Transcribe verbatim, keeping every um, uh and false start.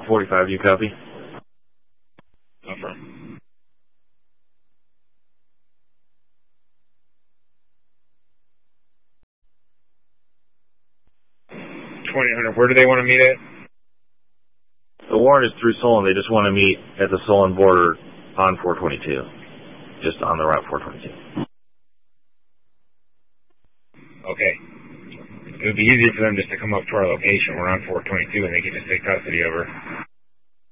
forty-five, you copy? Affirm. twenty hundred, where do they want to meet at? The warrant is through Solon. They just want to meet at the Solon border on four twenty-two. Just on the route four twenty-two. Okay. It would be easier for them just to come up to our location. We're on four twenty-two and they can just take custody over.